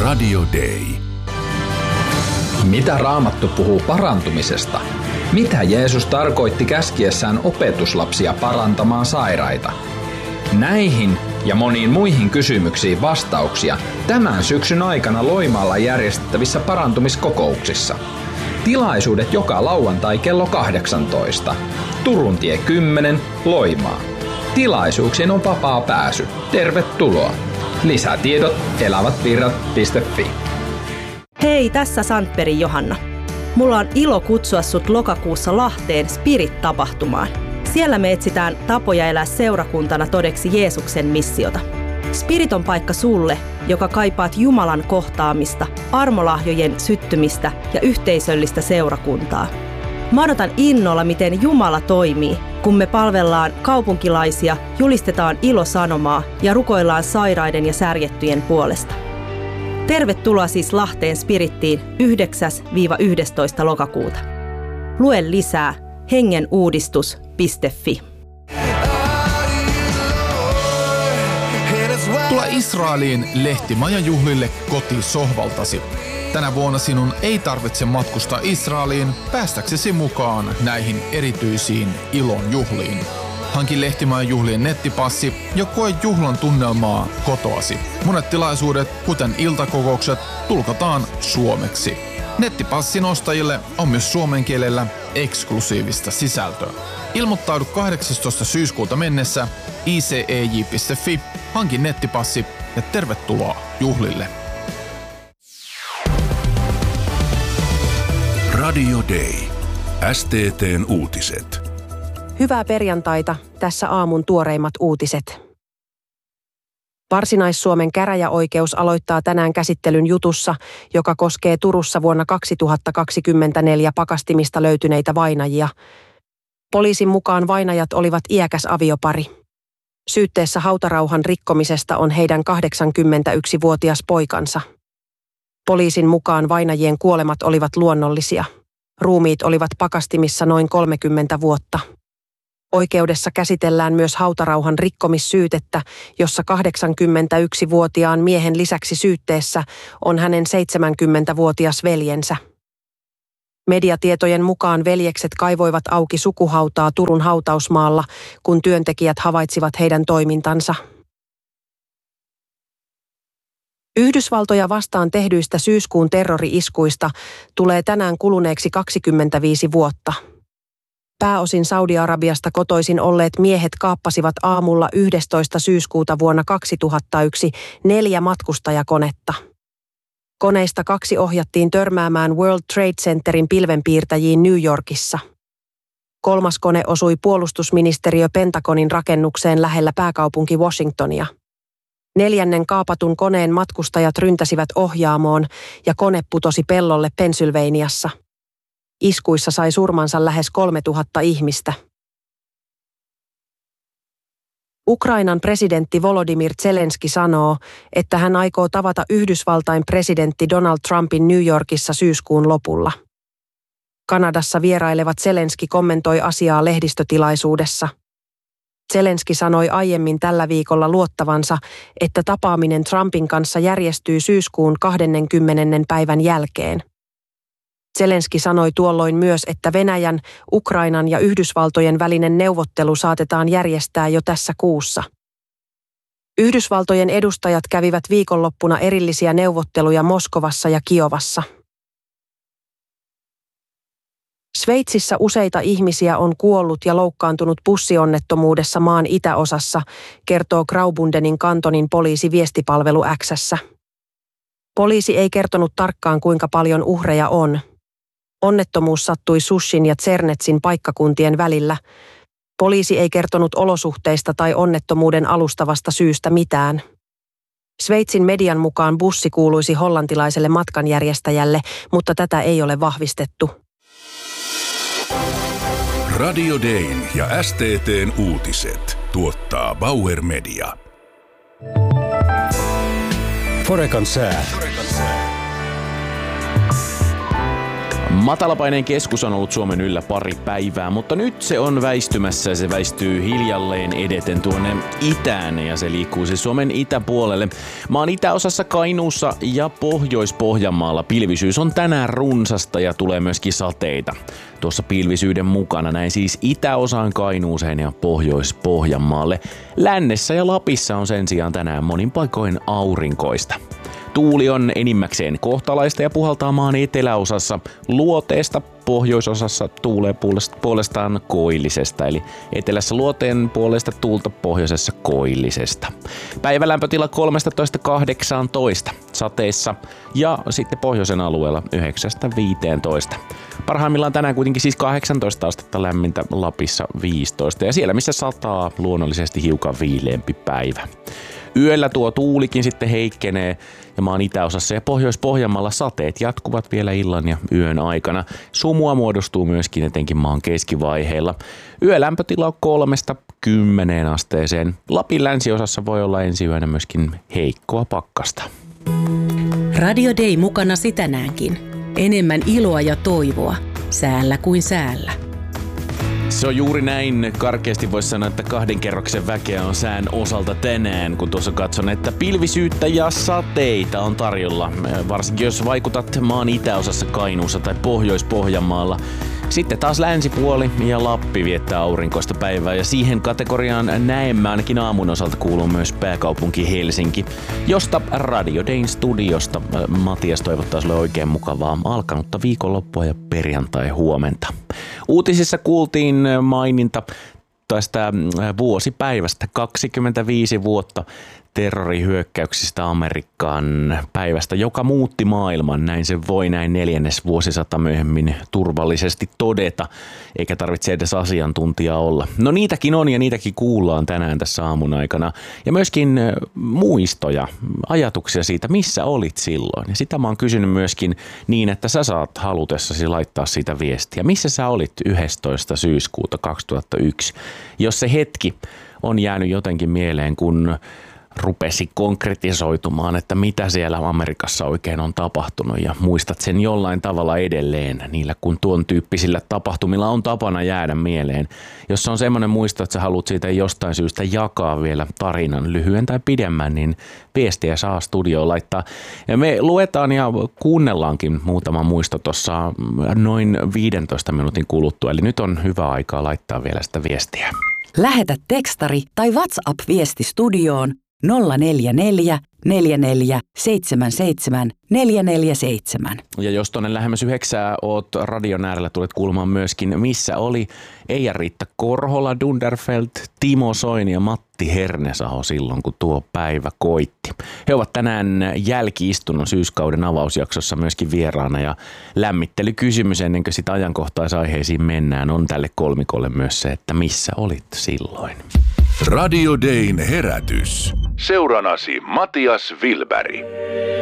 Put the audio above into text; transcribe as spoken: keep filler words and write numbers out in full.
Radio Day. Mitä Raamattu puhuu parantumisesta? Mitä Jeesus tarkoitti käskiessään opetuslapsia parantamaan sairaita? Näihin ja moniin muihin kysymyksiin vastauksia tämän syksyn aikana Loimaalla järjestettävissä parantumiskokouksissa. Tilaisuudet joka lauantai kello kahdeksantoista. Turuntie kymmenen, Loimaa. Tilaisuuksiin on vapaa pääsy. Tervetuloa. Lisätiedot elävätvirrat piste fi. Hei, tässä Sandbergin Johanna. Mulla on ilo kutsua sut lokakuussa Lahteen Spirit-tapahtumaan. Siellä me etsitään tapoja elää seurakuntana todeksi Jeesuksen missiota. Spirit on paikka sulle, joka kaipaat Jumalan kohtaamista, armolahjojen syttymistä ja yhteisöllistä seurakuntaa. Mä odotan innolla, miten Jumala toimii, kun me palvellaan kaupunkilaisia, julistetaan ilosanomaa ja rukoillaan sairaiden ja särjettyjen puolesta. Tervetuloa siis Lahteen Spirittiin yhdeksäs yhdestoista lokakuuta. Lue lisää hengenuudistus piste fi. Tule Israeliin lehtimajajuhlille kotisohvaltasi. Tänä vuonna sinun ei tarvitse matkustaa Israeliin päästäksesi mukaan näihin erityisiin ilon juhliin. Hanki lehtimajajuhlien nettipassi ja koe juhlan tunnelmaa kotoasi. Monet tilaisuudet, kuten iltakokoukset, tulkataan suomeksi. Nettipassin ostajille on myös suomen kielellä eksklusiivista sisältöä. Ilmoittaudu kahdeksastoista syyskuuta mennessä i c e j piste f i, hanki nettipassi ja tervetuloa juhlille. Radio Day. S T T:n uutiset. Hyvää perjantaita, tässä aamun tuoreimmat uutiset. Varsinais-Suomen käräjäoikeus aloittaa tänään käsittelyn jutussa, joka koskee Turussa vuonna kaksituhattakaksikymmentäneljä pakastimista löytyneitä vainajia. Poliisin mukaan vainajat olivat iäkäs aviopari. Syytteessä hautarauhan rikkomisesta on heidän kahdeksankymmentäyksivuotias poikansa. Poliisin mukaan vainajien kuolemat olivat luonnollisia. Ruumiit olivat pakastimissa noin kolmekymmentä vuotta. Oikeudessa käsitellään myös hautarauhan rikkomissyytettä, jossa kahdeksankymmentäyksivuotiaan miehen lisäksi syytteessä on hänen seitsemänkymmentävuotias veljensä. Mediatietojen mukaan veljekset kaivoivat auki sukuhautaa Turun hautausmaalla, kun työntekijät havaitsivat heidän toimintansa. Yhdysvaltoja vastaan tehdyistä syyskuun terrori-iskuista tulee tänään kuluneeksi kaksikymmentäviisi vuotta. Pääosin Saudi-Arabiasta kotoisin olleet miehet kaappasivat aamulla yhdestoista syyskuuta vuonna kaksituhattayksi neljä matkustajakonetta. Koneista kaksi ohjattiin törmäämään World Trade Centerin pilvenpiirtäjiin New Yorkissa. Kolmas kone osui puolustusministeriö Pentagonin rakennukseen lähellä pääkaupunki Washingtonia. Neljännen kaapatun koneen matkustajat ryntäsivät ohjaamoon ja kone putosi pellolle Pennsylvaniassa. Iskuissa sai surmansa lähes kolmetuhatta ihmistä. Ukrainan presidentti Volodymyr Zelenski sanoo, että hän aikoo tavata Yhdysvaltain presidentti Donald Trumpin New Yorkissa syyskuun lopulla. Kanadassa vierailevat Zelenski kommentoi asiaa lehdistötilaisuudessa. Zelenski sanoi aiemmin tällä viikolla luottavansa, että tapaaminen Trumpin kanssa järjestyy syyskuun kahdeskymmenes päivän jälkeen. Zelenski sanoi tuolloin myös, että Venäjän, Ukrainan ja Yhdysvaltojen välinen neuvottelu saatetaan järjestää jo tässä kuussa. Yhdysvaltojen edustajat kävivät viikonloppuna erillisiä neuvotteluja Moskovassa ja Kiovassa. Sveitsissä useita ihmisiä on kuollut ja loukkaantunut bussionnettomuudessa maan itäosassa, kertoo Graubundenin kantonin poliisi viestipalvelu X:ssä. Poliisi ei kertonut tarkkaan, kuinka paljon uhreja on. Onnettomuus sattui Sushin ja Zernetsin paikkakuntien välillä. Poliisi ei kertonut olosuhteista tai onnettomuuden alustavasta syystä mitään. Sveitsin median mukaan bussi kuuluisi hollantilaiselle matkanjärjestäjälle, mutta tätä ei ole vahvistettu. Radio Dayn ja S T T:n uutiset tuottaa Bauer Media. Forekan sää. Matalapaineen keskus on ollut Suomen yllä pari päivää, mutta nyt se on väistymässä ja se väistyy hiljalleen edeten tuonne itään ja se liikkuu siis Suomen itäpuolelle. Maan itäosassa Kainuussa ja Pohjois-Pohjanmaalla pilvisyys on tänään runsasta ja tulee myöskin sateita. Tuossa pilvisyyden mukana näin siis itäosaan Kainuuseen ja Pohjois-Pohjanmaalle. Lännessä ja Lapissa on sen sijaan tänään monin paikoin aurinkoista. Tuuli on enimmäkseen kohtalaista ja puhaltaa maan eteläosassa luoteesta, pohjoisosassa tuulee puolestaan koillisesta, eli etelässä luoteen puolesta tuulta, pohjoisessa koillisesta. Päivälämpötila kolmetoista kahdeksantoista, sateissa ja sitten pohjoisen alueella yhdeksästä viiteentoista. Parhaimmillaan tänään kuitenkin siis kahdeksantoista astetta lämmintä, Lapissa viisitoista ja siellä missä sataa luonnollisesti hiukan viileämpi päivä. Yöllä tuo tuulikin sitten heikkenee ja maan itäosassa ja Pohjois-Pohjanmaalla sateet jatkuvat vielä illan ja yön aikana. Sumua muodostuu myöskin etenkin maan keskivaiheilla. Yölämpötila on kolmesta kymmeneen asteeseen. Lapin länsiosassa voi olla ensi yönä myöskin heikkoa pakkasta. Radio Day mukana tänäänkin. Enemmän iloa ja toivoa. Säällä kuin säällä. Se on juuri näin. Karkeasti voisi sanoa, että kahden kerroksen väkeä on sään osalta tänään, kun tuossa katson, että pilvisyyttä ja sateita on tarjolla. Varsinkin jos vaikutat maan itäosassa Kainuussa tai Pohjois-Pohjanmaalla. Sitten taas länsipuoli ja Lappi viettää aurinkoista päivää ja siihen kategoriaan näemme ainakin aamun osalta kuuluu myös pääkaupunki Helsinki, josta Radio Dayn studiosta Matias toivottaa sulle oikein mukavaa alkanutta viikonloppua ja perjantai huomenta. Uutisissa kuultiin maininta tästä vuosipäivästä kaksikymmentäviisi vuotta terrorihyökkäyksistä Amerikkaan, päivästä, joka muutti maailman. Näin se voi näin neljännes vuosisata myöhemmin turvallisesti todeta, eikä tarvitse edes asiantuntija olla. No niitäkin on ja niitäkin kuullaan tänään tässä aamun aikana. Ja myöskin muistoja, ajatuksia siitä, missä olit silloin. Ja sitä mä oon kysynyt myöskin niin, että sä saat halutessasi laittaa siitä viestiä. Missä sä olit yhdestoista syyskuuta kaksituhattayksi, jos se hetki on jäänyt jotenkin mieleen, kun rupesi konkretisoitumaan, että mitä siellä Amerikassa oikein on tapahtunut ja muistat sen jollain tavalla edelleen niillä, kun tuon tyyppisillä tapahtumilla on tapana jäädä mieleen. Jos on semmoinen muisto, että sä haluat siitä jostain syystä jakaa vielä tarinan lyhyen tai pidemmän, niin viestiä saa studioon laittaa. Ja me luetaan ja kuunnellaankin muutama muisto tuossa noin viidentoista minuutin kuluttua, eli nyt on hyvä aikaa laittaa vielä sitä viestiä. Lähetä tekstari tai WhatsApp-viesti studioon nolla neljä neljä neljä neljä seitsemän seitsemän neljä neljä seitsemän. Ja jos tuonne lähemmäs yhdeksää oot radion äärellä, tulet kuulemaan myöskin, missä oli Eija-Riitta Korhola, Dunderfeld, Timo Soini ja Matti Hernesaho silloin, kun tuo päivä koitti. He ovat tänään jälki-istunnon syyskauden avausjaksossa myöskin vieraana ja lämmittelykysymys ennen kuin sitä ajankohtaisaiheisiin mennään on tälle kolmikolle myös se, että missä olit silloin. Radio Dayn herätys. Seuranasi Matias Wilberg.